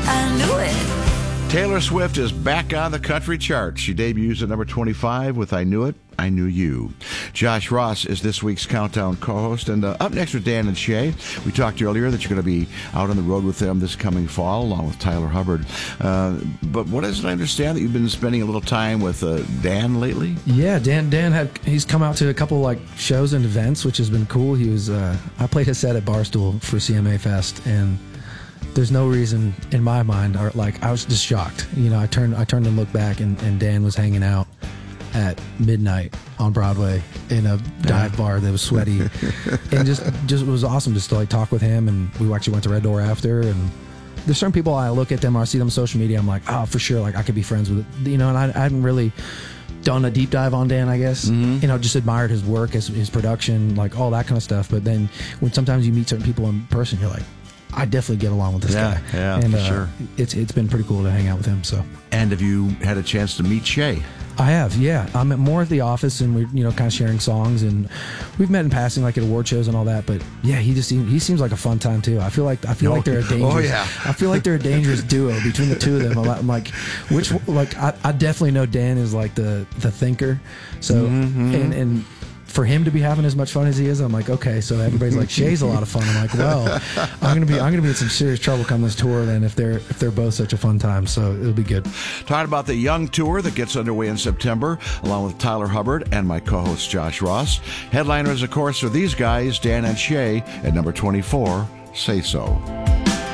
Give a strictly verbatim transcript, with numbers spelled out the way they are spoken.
I knew it. Taylor Swift is back on the country chart. She debuts at number twenty-five with I Knew It, I Knew You. Josh Ross is this week's Countdown co-host. And uh, up next with Dan and Shay. We talked earlier that you're going to be out on the road with them this coming fall, along with Tyler Hubbard. Uh, but what is it I understand that you've been spending a little time with uh, Dan lately? Yeah, Dan Dan had he's come out to a couple like shows and events, which has been cool. He was uh, I played his set at Barstool for C M A Fest, and there's no reason in my mind, or like I was just shocked. You know, I turned I turned and looked back, and, and Dan was hanging out at midnight on Broadway in a dive yeah. bar that was sweaty, and just just it was awesome just to like talk with him. And we actually went to Red Door after. And there's certain people I look at them or I see them on social media, I'm like, oh, for sure, like I could be friends with, you know. And I, I hadn't really done a deep dive on Dan, I guess. Mm-hmm. You know, just admired his work, his, his production, like all that kind of stuff. But then when sometimes you meet certain people in person, you're like, I definitely get along with this yeah, guy. Yeah, and, for uh, sure. It's it's been pretty cool to hang out with him. So. And have you had a chance to meet Shay? I have, yeah. I'm at more at the office, and we're you know kind of sharing songs, and we've met in passing, like at award shows and all that. But yeah, he just seems, he seems like a fun time too. I feel like I feel oh, like they're a dangerous. Oh yeah. I feel like they're a dangerous duo between the two of them. I'm like, which like I, I definitely know Dan is like the the thinker. So mm-hmm. and and. For him to be having as much fun as he is, I'm like, okay. So everybody's like, Shay's a lot of fun. I'm like, well, I'm gonna be, I'm gonna be in some serious trouble come this tour. Then if they're, if they're both such a fun time, so it'll be good. Talking about the Young Tour that gets underway in September, along with Tyler Hubbard and my co-host Josh Ross. Headliners, of course, are these guys, Dan and Shay, at number twenty-four. Say So.